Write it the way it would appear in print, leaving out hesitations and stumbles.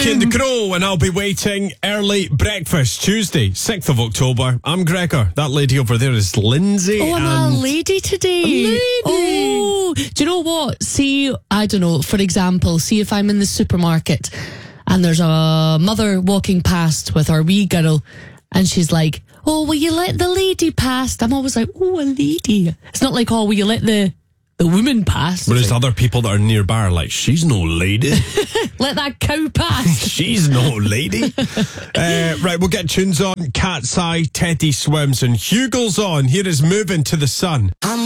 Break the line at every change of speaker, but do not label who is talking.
Smokey and the Crow, and I'll be waiting. Early breakfast, Tuesday, 6th of October. I'm Gregor. That lady over there is Lindsay.
Oh, I'm a lady today.
A lady.
Oh, do you know what? See, I don't know, for example, see if I'm in the supermarket and there's a mother walking past with her wee girl and she's like, oh, will you let the lady past? I'm always like, oh, a lady. It's not like, oh, will you let the woman pass?
Whereas other people that are nearby are like, she's no lady.
Let that cow pass.
She's no lady. Right, we'll get tunes on. Cat's Eye, Teddy Swims, and Hugel's on. Here is Moving to the Sun.